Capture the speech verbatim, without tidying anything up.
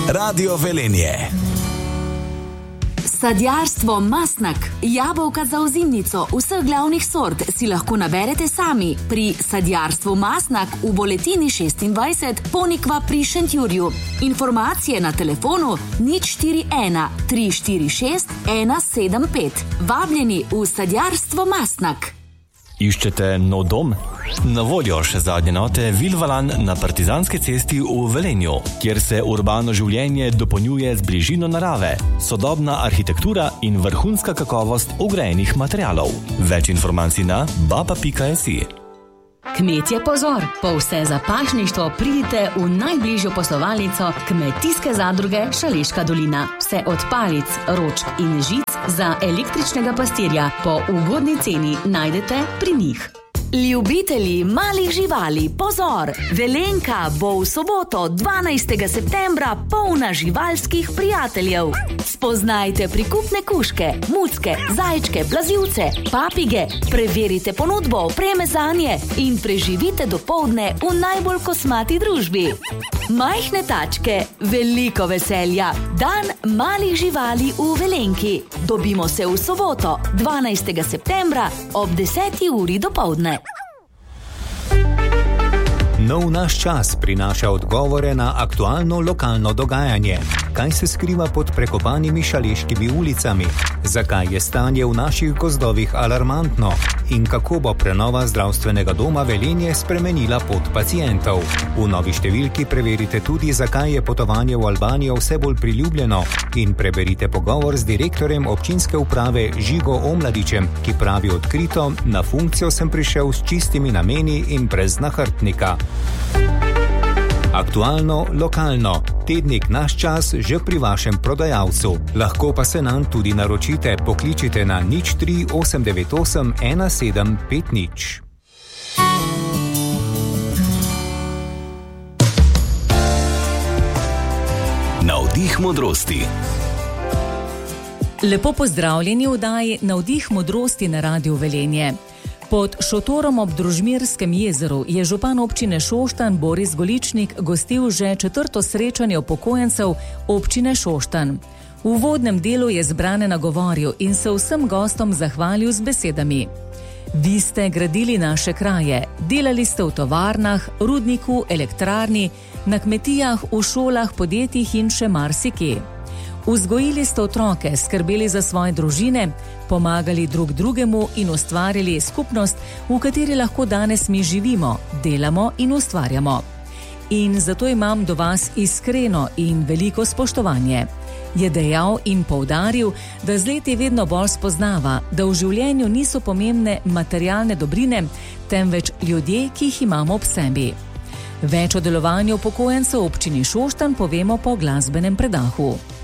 Radio Velenje. Sadjarstvo Mastnak, jabolka za ozimnico vseh glavnih sort si lahko naberete sami pri Sadjarstvu Mastnak v Boletini šestindvajset Ponikva pri Šentjurju. Informacije na telefonu nič štiri ena tri štiri šest ena sedem pet. Vabljeni v Sadjarstvo Mastnak. Iščete nov dom? Na voljo še zadnje note Vilvalan na Partizanski cesti v Velenju, kjer se urbano življenje dopolnjuje z bližino narave, sodobna arhitektura in vrhunska kakovost vgrajenih materialov. Več informacij na baba pika si. Kmetje pozor, po vse za pašništvo pridite v najbližjo poslovalnico Kmetijske zadruge Šaleška dolina. Vse od palic, ročk in žic za električnega pastirja po ugodni ceni najdete pri njih. Ljubitelji malih živali, pozor! Velenka bo v soboto dvanajstega septembra polna živalskih prijateljev. Spoznajte prikupne kužke, mucke, zajčke, plazivce, papige, preverite ponudbo opreme zanje in preživite dopoldne v najbolj kosmati družbi. Majhne tačke, veliko veselja, dan malih živali v Velenki. Dobimo se v soboto dvanajstega septembra ob deseti uri dopoldne. Nov naš čas prinaša odgovore na aktualno lokalno dogajanje. Kaj se skriva pod prekopanimi šaleškimi ulicami? Zakaj je stanje v naših gozdovih alarmantno? In kako bo prenova zdravstvenega doma Velenje spremenila pot pacientov? V novi številki preverite tudi, zakaj je potovanje v Albanijo vse bolj priljubljeno in preberite pogovor z direktorjem občinske uprave Žigo Omladičem, ki pravi odkrito, na funkcijo sem prišel s čistimi nameni in brez nahrbtnika. Aktualno, lokalno. Tednik Naš čas že pri vašem prodajalcu. Lahko pa se nam tudi naročite. Pokličite na nič tri osem devet osem ena sedem pet nič. Navdih modrosti. Lepo pozdravljeni v oddaji Navdih modrosti na Radiu Velenje. Pod šotorom ob Družmirskem jezeru je župan občine Šoštanj Boris Goličnik gostil že četrto srečanje upokojencev občine Šoštanj. V uvodnem delu je zbrane nagovoril in se vsem gostom zahvalil z besedami. Vi ste gradili naše kraje, delali ste v tovarnah, rudniku, elektrarni, na kmetijah, v šolah, podjetjih in še marsikje. Vzgojili ste otroke, skrbeli za svoje družine, pomagali drug drugemu in ustvarili skupnost, v kateri lahko danes mi živimo, delamo in ustvarjamo. In zato imam do vas iskreno in veliko spoštovanje. Je dejal in poudaril, da z leti vedno bolj spoznava, da v življenju niso pomembne materialne dobrine, temveč ljudje, ki jih imamo ob sebi. Več o delovanju upokojencev v občini Šoštanj povemo po glasbenem predahu.